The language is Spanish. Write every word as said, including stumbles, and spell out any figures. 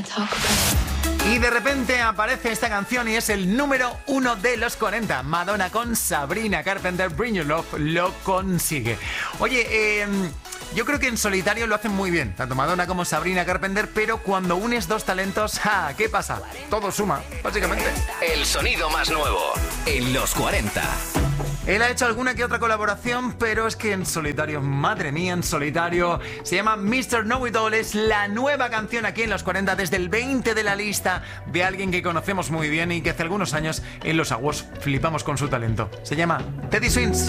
Y de repente aparece esta canción y es el número uno de los cuarenta. Madonna con Sabrina Carpenter, Bring Your Love, lo consigue. Oye, eh, yo creo que en solitario lo hacen muy bien, tanto Madonna como Sabrina Carpenter, pero cuando unes dos talentos, ¡ja! ¿Qué pasa? Todo suma, básicamente. El sonido más nuevo en los cuarenta. Él ha hecho alguna que otra colaboración, pero es que en solitario, madre mía, en solitario, se llama mister Know It All. Es la nueva canción aquí en los cuarenta, desde el veinte de la lista, de alguien que conocemos muy bien y que hace algunos años en los awards flipamos con su talento. Se llama Teddy Swims.